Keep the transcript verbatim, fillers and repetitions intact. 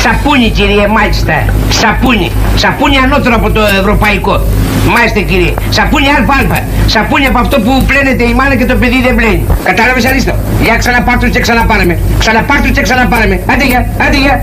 Σαπούνι κύριε, μάλιστα. Σαπούνι. Σαπούνι ανώτερο από το ευρωπαϊκό. Μάλιστα κύριε. Σαπούνι αλφα-αλφα. Σαπούνι από αυτό που πλένεται η μάνα και το παιδί δεν πλένει. Κατάλαβες Αρίστο? Για ξαναπάρτου και ξαναπάρε με. Ξαναπάρτου και ξαναπάρε με. Άντε για, άντε για.